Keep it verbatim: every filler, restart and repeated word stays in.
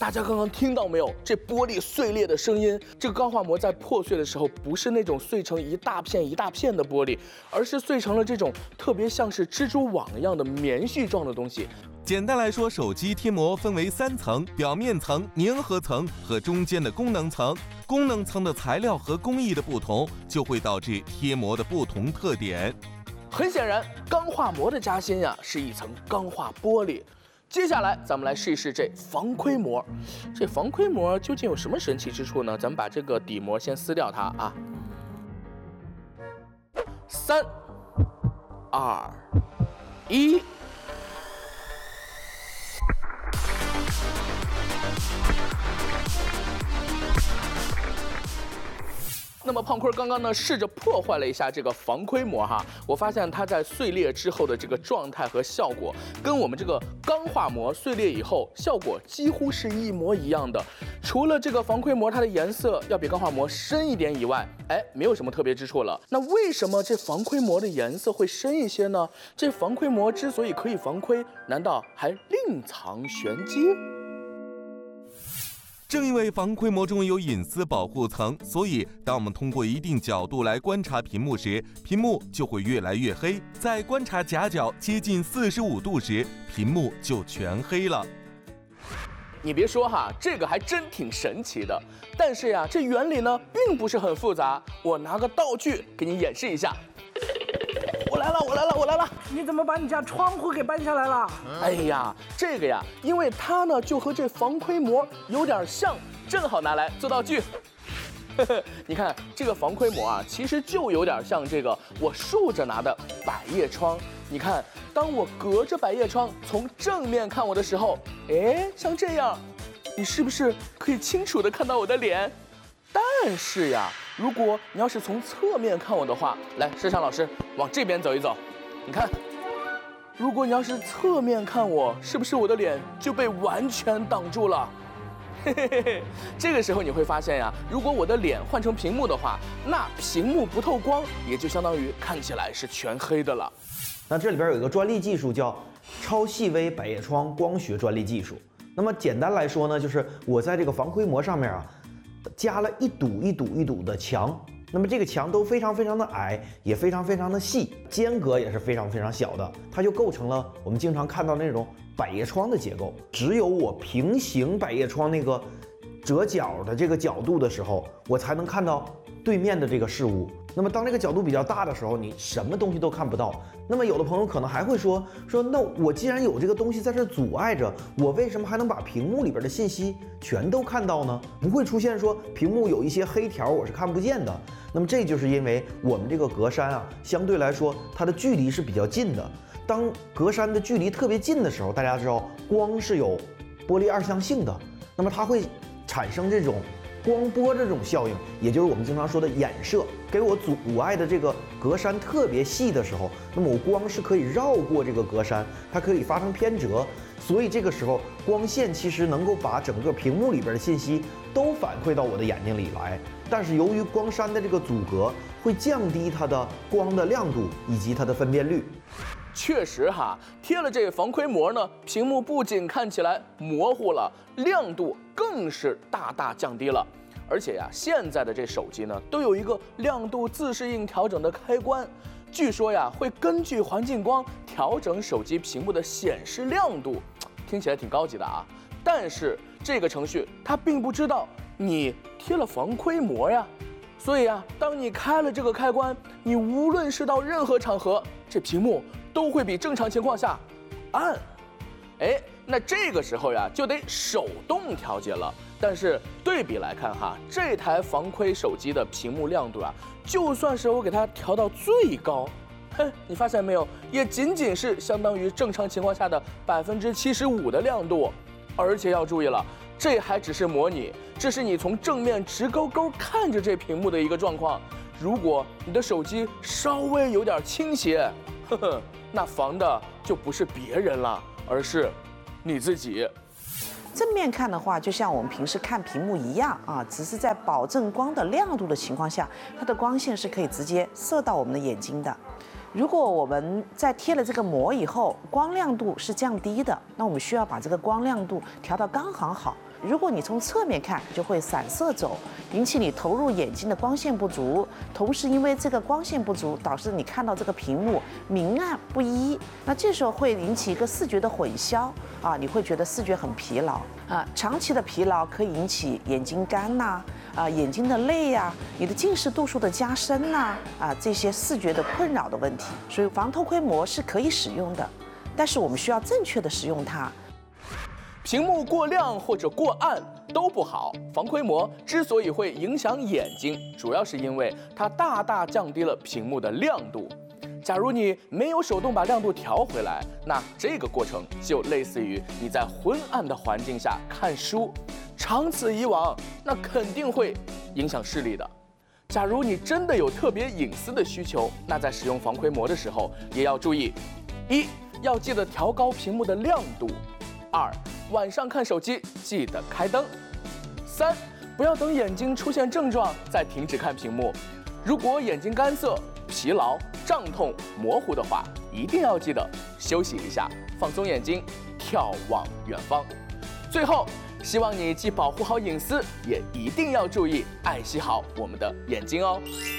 大家刚刚听到没有？这玻璃碎裂的声音。这个钢化膜在破碎的时候，不是那种碎成一大片一大片的玻璃，而是碎成了这种特别像是蜘蛛网一样的棉絮状的东西。 简单来说，手机贴膜分为三层：表面层、粘合层和中间的功能层。功能层的材料和工艺的不同，就会导致贴膜的不同特点。 很显然，钢化膜的夹心呀是一层钢化玻璃。接下来，咱们来试一试这防窥膜。这防窥膜究竟有什么神奇之处呢？咱们把这个底膜先撕掉它啊。三、二、一。那么胖坤刚刚呢试着破坏了一下这个防窥膜哈，我发现它在碎裂之后的这个状态和效果，跟我们这个钢化膜碎裂以后效果几乎是一模一样的。除了这个防窥膜它的颜色要比钢化膜深一点以外，哎，没有什么特别之处了。那为什么这防窥膜的颜色会深一些呢？这防窥膜之所以可以防窥，难道还另藏玄机？ 正因为防窥膜中有隐私保护层，所以当我们通过一定角度来观察屏幕时，屏幕就会越来越黑。在观察夹角接近四十五度时，屏幕就全黑了。 你别说哈，这个还真挺神奇的。但是呀，这原理呢并不是很复杂。我拿个道具给你演示一下。我来了，我来了，我来了！ 你怎么把你家窗户给搬下来了？ 哎呀，这个呀，因为它呢就和这防窥膜有点像，正好拿来做道具。你看这个防窥膜啊，其实就有点像这个我竖着拿的百叶窗。你看，当我隔着百叶窗从正面看我的时候，哎，像这样，你是不是可以清楚地看到我的脸？但是呀，如果你要是从侧面看我的话，来，摄像老师往这边走一走，你看，如果你要是侧面看我，是不是我的脸就被完全挡住了？嘿嘿嘿嘿，这个时候你会发现呀，如果我的脸换成屏幕的话，那屏幕不透光，也就相当于看起来是全黑的了。 那这里边有一个专利技术叫超细微百叶窗光学专利技术。那么简单来说呢，就是我在这个防窥膜上面啊，加了一堵一堵一堵的墙，那么这个墙都非常非常的矮，也非常非常的细，间隔也是非常非常小的，它就构成了我们经常看到那种百叶窗的结构。只有我平行百叶窗那个折角的这个角度的时候，我才能看到对面的这个事物。那么当这个角度比较大的时候，你什么东西都看不到。那么有的朋友可能还会说说，那我既然有这个东西在这阻碍着，我为什么还能把屏幕里边的信息全都看到呢？不会出现说屏幕有一些黑条我是看不见的。那么这就是因为我们这个格栅啊，相对来说它的距离是比较近的。当格栅的距离特别近的时候，大家知道光是有波粒二象性的，那么它会产生这种光波这种效应，也就是我们经常说的衍射。给我阻碍的这个格栅特别细的时候，那么我光是可以绕过这个格栅，它可以发生偏折，所以这个时候光线其实能够把整个屏幕里边的信息都反馈到我的眼睛里来。但是由于光栅的这个阻隔，会降低它的光的亮度以及它的分辨率。 确实哈，贴了这个防窥膜呢，屏幕不仅看起来模糊了，亮度更是大大降低了。而且呀，现在的这手机呢，都有一个亮度自适应调整的开关，据说呀，会根据环境光调整手机屏幕的显示亮度，听起来挺高级的啊。但是这个程序它并不知道你贴了防窥膜呀，所以啊，当你开了这个开关，你无论是到任何场合，这屏幕都会比正常情况下暗。哎，那这个时候呀，就得手动调节了。但是对比来看哈，这台防窥手机的屏幕亮度啊，就算是我给它调到最高，哼，你发现没有，也仅仅是相当于正常情况下的百分之七十五的亮度。而且要注意了，这还只是模拟，这是你从正面直勾勾看着这屏幕的一个状况。如果你的手机稍微有点倾斜，呵呵，那防的就不是别人了，而是你自己。 正面看的话，就像我们平时看屏幕一样啊，只是在保证光的亮度的情况下，它的光线是可以直接射到我们的眼睛的。 如果我们在贴了这个膜以后，光亮度是降低的，那我们需要把这个光亮度调到刚好好。如果你从侧面看，就会散色走，引起你投入眼睛的光线不足，同时因为这个光线不足，导致你看到这个屏幕明暗不一，那这时候会引起一个视觉的混淆啊，你会觉得视觉很疲劳啊，长期的疲劳可以引起眼睛干呐。啊，眼睛的累呀、啊，你的近视度数的加深呐、啊，啊，这些视觉的困扰的问题，所以防偷窥膜是可以使用的，但是我们需要正确的使用它。 屏幕过亮或者过暗都不好。防窥膜之所以会影响眼睛，主要是因为它大大降低了屏幕的亮度。假如你没有手动把亮度调回来，那这个过程就类似于你在昏暗的环境下看书。长此以往，那肯定会影响视力的。假如你真的有特别隐私的需求，那在使用防窥膜的时候也要注意：一，要记得调高屏幕的亮度；二，晚上看手机记得开灯；三，不要等眼睛出现症状再停止看屏幕。如果眼睛干涩、疲劳、胀痛、模糊的话，一定要记得休息一下，放松眼睛，眺望远方。最后，希望你既保护好隐私，也一定要注意爱惜好我们的眼睛哦。